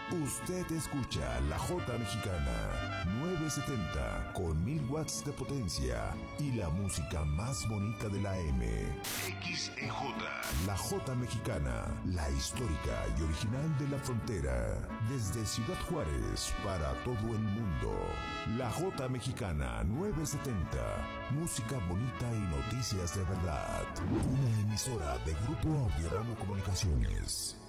Usted escucha la J Mexicana 970 con 1000 watts de potencia y la música más bonita de la M. XEJ. La J Mexicana, la histórica y original de la frontera. Desde Ciudad Juárez para todo el mundo. La J Mexicana 970. Música bonita y noticias de verdad. Una emisora de Grupo Audio Ramo Comunicaciones.